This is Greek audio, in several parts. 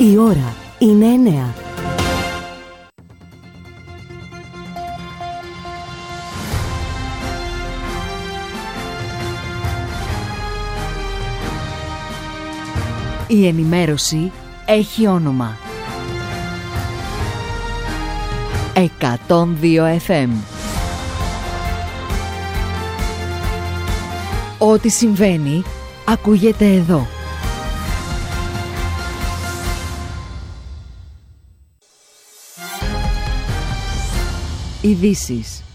Η ώρα είναι 9. Η ενημέρωση έχει όνομα. 102 FM. Ό,τι συμβαίνει, ακούγεται εδώ. Ειδήσεις.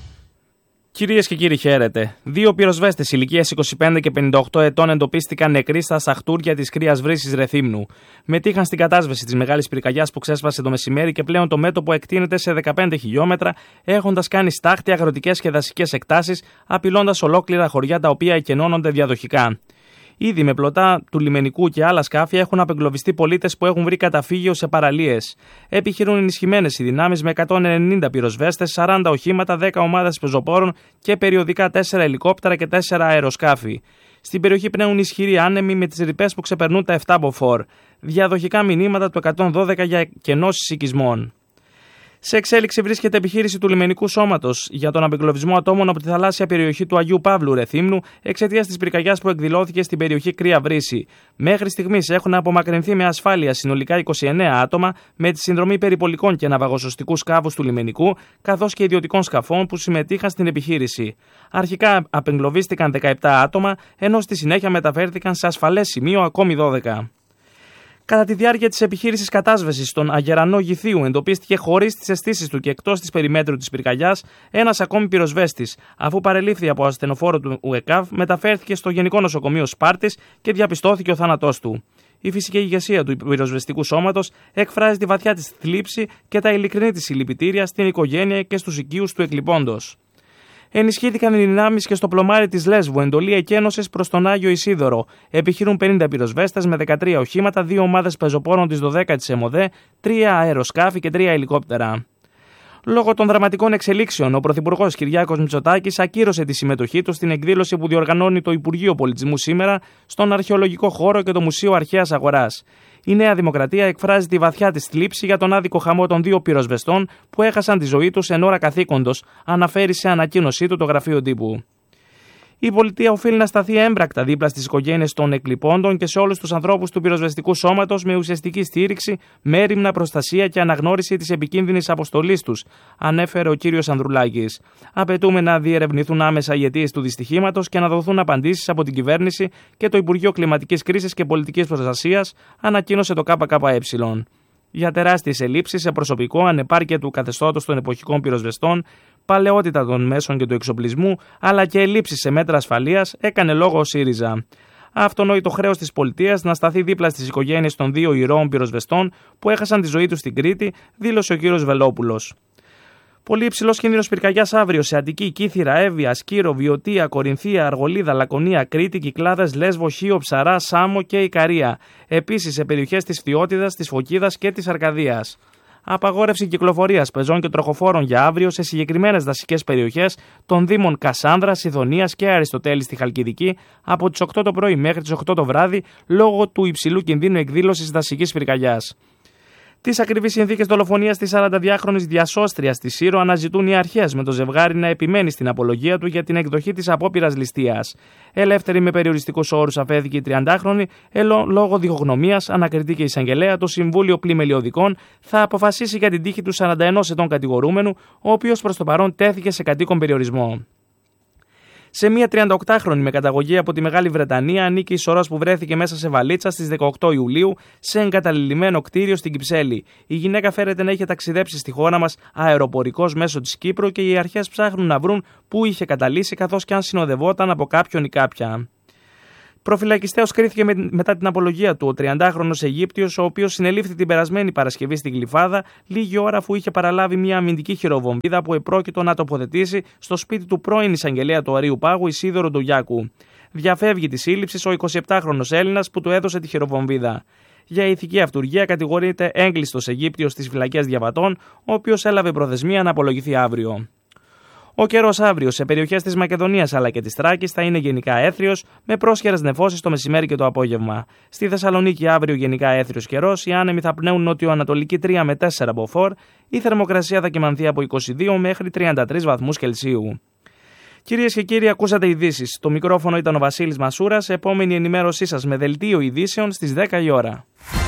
Κυρίες και κύριοι, χαίρετε. 2 πυροσβέστες ηλικίας 25 και 58 ετών εντοπίστηκαν νεκροί στα σαχτούρια της κρύας βρύσης Ρεθύμνου. Μετήχαν στην κατάσβεση της μεγάλης πυρκαγιάς που ξέσπασε το μεσημέρι και πλέον το μέτωπο εκτείνεται σε 15 χιλιόμετρα, έχοντας κάνει στάχτη αγροτικές και δασικές εκτάσεις, απειλώντας ολόκληρα χωριά τα οποία εκενώνονται διαδοχικά. Ήδη με πλωτά του λιμενικού και άλλα σκάφη έχουν απεγκλωβιστεί πολίτες που έχουν βρει καταφύγιο σε παραλίες. Επιχειρούν ενισχυμένες οι δυνάμεις με 190 πυροσβέστες, 40 οχήματα, 10 ομάδες πεζοπόρων και περιοδικά 4 ελικόπτερα και 4 αεροσκάφη. Στην περιοχή πνέουν ισχυροί άνεμοι με τις ρηπές που ξεπερνούν τα 7 μποφόρ. Διαδοχικά μηνύματα του 112 για κενώσεις οικισμών. Σε εξέλιξη βρίσκεται επιχείρηση του λιμενικού σώματος για τον απεγκλωβισμό ατόμων από τη θαλάσσια περιοχή του Αγίου Παύλου Ρεθύμνου εξαιτίας της πυρκαγιάς που εκδηλώθηκε στην περιοχή Κρύα Βρύση. Μέχρι στιγμής έχουν απομακρυνθεί με ασφάλεια συνολικά 29 άτομα με τη συνδρομή περιπολικών και ναυαγοσωστικού σκάφους του λιμενικού, καθώς και ιδιωτικών σκαφών που συμμετείχαν στην επιχείρηση. Αρχικά απεγκλωβίστηκαν 17 άτομα, ενώ στη συνέχεια μεταφέρθηκαν σε ασφαλές σημείο ακόμη 12. Κατά τη διάρκεια της επιχείρησης κατάσβεσης στον Αγερανό Γηθίου εντοπίστηκε χωρίς τις αισθήσεις του και εκτός της περιμέτρου της πυρκαγιάς ένας ακόμη πυροσβέστης. Αφού παρελήφθη από ασθενοφόρο του ΟΕΚΑΒ, μεταφέρθηκε στο Γενικό Νοσοκομείο Σπάρτης και διαπιστώθηκε ο θάνατός του. Η φυσική ηγεσία του πυροσβεστικού σώματος εκφράζει τη βαθιά της θλίψη και τα ειλικρινή της συλληπιτήρια στην οικογένεια και στους οικείους του εκλειπώντος. Ενισχύθηκαν οι δυνάμεις και στο πλωμάρι της Λέσβου, εντολή εκένωσης προς τον Άγιο Ισίδωρο. Επιχειρούν 50 πυροσβέστες με 13 οχήματα, 2 ομάδες πεζοπόρων της 12ης ΕΜΟΔΕ, 3 αεροσκάφη και 3 ελικόπτερα. Λόγω των δραματικών εξελίξεων, ο Πρωθυπουργός Κυριάκος Μητσοτάκης ακύρωσε τη συμμετοχή του στην εκδήλωση που διοργανώνει το Υπουργείο Πολιτισμού σήμερα στον Αρχαιολογικό Χώρο και το Μουσείο Αρχαίας Αγοράς. Η Νέα Δημοκρατία εκφράζει τη βαθιά της θλίψη για τον άδικο χαμό των 2 πυροσβεστών που έχασαν τη ζωή τους εν ώρα καθήκοντος, αναφέρει σε ανακοίνωσή του το Γραφείο Τύπου. Η πολιτεία οφείλει να σταθεί έμπρακτα δίπλα στις οικογένειες των εκλειπώντων και σε όλους τους ανθρώπους του πυροσβεστικού σώματος με ουσιαστική στήριξη, μέριμνα προστασία και αναγνώριση της επικίνδυνης αποστολής τους, ανέφερε ο κύριος Ανδρουλάκης. Απαιτούμε να διερευνηθούν άμεσα οι αιτίες του δυστυχήματος και να δοθούν απαντήσεις από την κυβέρνηση και το Υπουργείο Κλιματικής Κρίσης και Πολιτικής Προστασίας, ανακοίνωσε το ΚΚΕ. Για τεράστιες ελλείψεις σε προσωπικό, ανεπάρκεια του καθεστώτος των εποχικών πυροσβεστών, παλαιότητα των μέσων και του εξοπλισμού, αλλά και ελλείψεις σε μέτρα ασφαλείας, έκανε λόγο ο ΣΥΡΙΖΑ. Αυτονόητο χρέος της πολιτείας να σταθεί δίπλα στις οικογένειες των 2 ηρώων πυροσβεστών που έχασαν τη ζωή τους στην Κρήτη, δήλωσε ο κύριος Βελόπουλος. Πολύ υψηλός κίνδυνος πυρκαγιάς αύριο σε Αττική, Κύθυρα, Εύβοια, Σκύρο, Βιωτία, Κορινθία, Αργολίδα, Λακωνία, Κρήτη, Κυκλάδες, Λέσβο, Χίο, Ψαρά, Σάμο και Ικαρία. Επίσης σε περιοχές της Φθιώτιδας, της Φωκίδας και της Αρκαδίας. Απαγόρευση κυκλοφορίας πεζών και τροχοφόρων για αύριο σε συγκεκριμένες δασικές περιοχές των Δήμων Κασάνδρας, Ιδονίας και Αριστοτέλη στη Χαλκιδική από τις 8 το πρωί μέχρι τις 8 το βράδυ λόγω του υψηλού κινδύνου εκδήλωσης δασικής πυρκαγιάς. Τις ακριβείς συνθήκες δολοφονίας της 42χρονης διασώστριας στη Σύρο αναζητούν οι αρχές, με το ζευγάρι να επιμένει στην απολογία του για την εκδοχή της απόπειρας ληστείας. Ελεύθερη με περιοριστικούς όρους αφέθηκε η 30χρονη, λόγω διχογνωμίας, ανακριτή και εισαγγελέα, το Συμβούλιο Πλημελιωδικών θα αποφασίσει για την τύχη του 41 ετών κατηγορούμενου, ο οποίος προς το παρόν τέθηκε σε κατοίκον περιορισμό. Σε μια 38χρονη με καταγωγή από τη Μεγάλη Βρετανία ανήκει η σωρός που βρέθηκε μέσα σε βαλίτσα στις 18 Ιουλίου σε εγκαταλειμμένο κτίριο στην Κυψέλη. Η γυναίκα φέρεται να είχε ταξιδέψει στη χώρα μας αεροπορικός μέσω της Κύπρου και οι αρχές ψάχνουν να βρουν πού είχε καταλύσει, καθώς και αν συνοδευόταν από κάποιον ή κάποια. Προφυλακιστέως κρίθηκε μετά την απολογία του ο 30χρονος Αιγύπτιος, ο οποίος συνελήφθη την περασμένη Παρασκευή στην Γλυφάδα, λίγη ώρα αφού είχε παραλάβει μια αμυντική χειροβομβίδα που επρόκειτο να τοποθετήσει στο σπίτι του πρώην εισαγγελέα του Αρείου Πάγου, Ισίδωρο Ντογιάκου. Διαφεύγει τη σύλληψη ο 27χρονος Έλληνας που του έδωσε τη χειροβομβίδα. Για ηθική αυτουργία κατηγορείται έγκλειστος Αιγύπτιος στις φυλακές διαβατών, ο οποίος έλαβε προθεσμία να απολογηθεί αύριο. Ο καιρός αύριο σε περιοχές της Μακεδονίας αλλά και της Θράκης θα είναι γενικά έθριος, με πρόσχερες νεφώσεις το μεσημέρι και το απόγευμα. Στη Θεσσαλονίκη αύριο γενικά έθριος καιρός, οι άνεμοι θα πνέουν νότιο-ανατολική 3 με 4 μποφόρ, η θερμοκρασία θα κυμανθεί από 22 μέχρι 33 βαθμούς Κελσίου. Κυρίες και κύριοι, ακούσατε ειδήσεις. Το μικρόφωνο ήταν ο Βασίλης Μασούρας. Επόμενη ενημέρωσή σας με δελτίο ειδήσεων στις 10 η ώρα.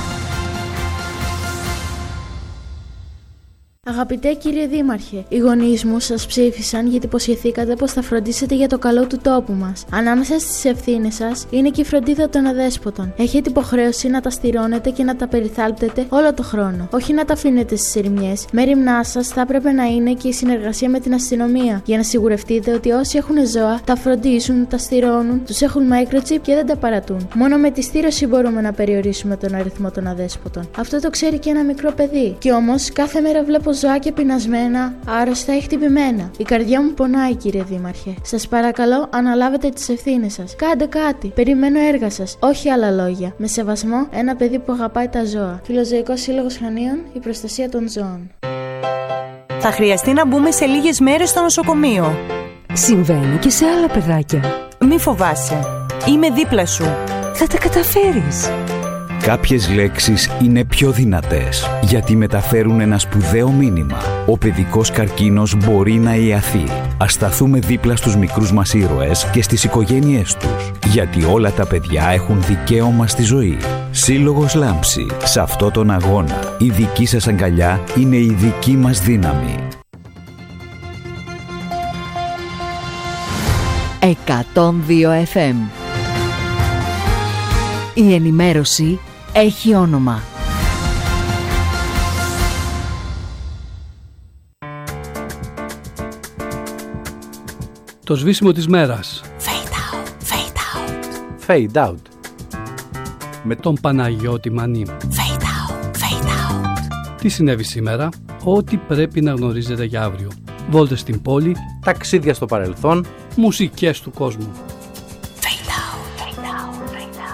Αγαπητέ κύριε Δήμαρχε, οι γονείς μου σας ψήφισαν γιατί υποσχεθήκατε πως θα φροντίσετε για το καλό του τόπου μας. Ανάμεσα στις ευθύνες σας είναι και η φροντίδα των αδέσποτων. Έχετε υποχρέωση να τα στηρώνετε και να τα περιθάλπτετε όλο το χρόνο. Όχι να τα αφήνετε στις ερημιές. Μέριμνά σας θα έπρεπε να είναι και η συνεργασία με την αστυνομία. Για να σιγουρευτείτε ότι όσοι έχουν ζώα τα φροντίζουν, τα στηρώνουν, τους έχουν microchip και δεν τα παρατούν. Μόνο με τη στήρωση μπορούμε να περιορίσουμε τον αριθμό των αδέσποτων. Αυτό το ξέρει και ένα μικρό παιδί. Κι όμως κάθε μέρα βλέπω ζωάκια πεινασμένα, άρρωστα ή χτυπημένα. Η καρδιά μου πονάει, κύριε Δήμαρχε. Σας παρακαλώ, αναλάβετε τις ευθύνες σας. Κάντε κάτι. Περιμένω έργα σας. Όχι άλλα λόγια. Με σεβασμό, ένα παιδί που αγαπάει τα ζώα. Φιλοζωικός Σύλλογος Χανίων, η προστασία των ζώων. Θα χρειαστεί να μπούμε σε λίγες μέρες στο νοσοκομείο. Συμβαίνει και σε άλλα παιδάκια. Μη φοβάσαι. Είμαι δίπλα σου. Θα τα καταφέρεις. Κάποιες λέξεις είναι πιο δυνατές γιατί μεταφέρουν ένα σπουδαίο μήνυμα. Ο παιδικός καρκίνος μπορεί να ιαθεί. Ας σταθούμε δίπλα στους μικρούς μας ήρωες και στις οικογένειές τους. Γιατί όλα τα παιδιά έχουν δικαίωμα στη ζωή. Σύλλογος Λάμψη. Σε αυτό τον αγώνα η δική σας αγκαλιά είναι η δική μας δύναμη. 102 FM. Η ενημέρωση έχει όνομα. Το σβήσιμο της μέρας. Fade out, fade out. Fade out. Με τον Παναγιώτη Μανή. Fade out, fade out. Τι συνέβη σήμερα? Ό,τι πρέπει να γνωρίζετε για αύριο. Βόλτες στην πόλη. Ταξίδια στο παρελθόν. Μουσικές του κόσμου.